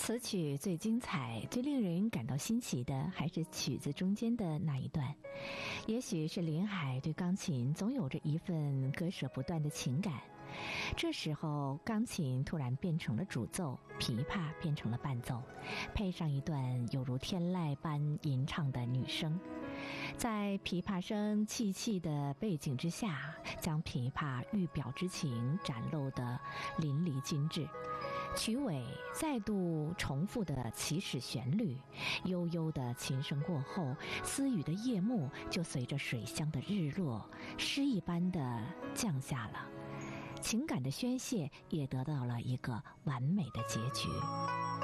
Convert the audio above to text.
此曲最精彩、最令人感到欣喜的，还是曲子中间的那一段。也许是林海对钢琴总有着一份割舍不断的情感。这时候，钢琴突然变成了主奏，琵琶变成了伴奏，配上一段犹如天籁般吟唱的女声，在琵琶声凄凄的背景之下，将琵琶欲表之情展露得淋漓尽致。曲尾再度重复的起始旋律，悠悠的琴声过后，私语的夜幕就随着水乡的日落诗意般的降下了，情感的宣泄也得到了一个完美的结局。